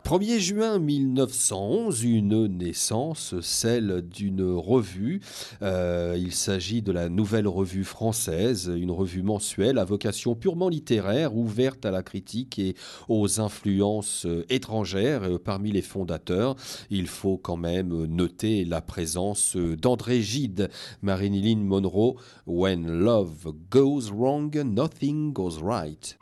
1er juin 1911, une naissance, celle d'une revue. Il s'agit de la Nouvelle Revue Française, une revue mensuelle à vocation purement littéraire, ouverte à la critique et aux influences étrangères. Parmi les fondateurs, il faut quand même noter la présence d'André Gide, Marilyn Monroe, When Love Goes Wrong, Nothing Goes Right.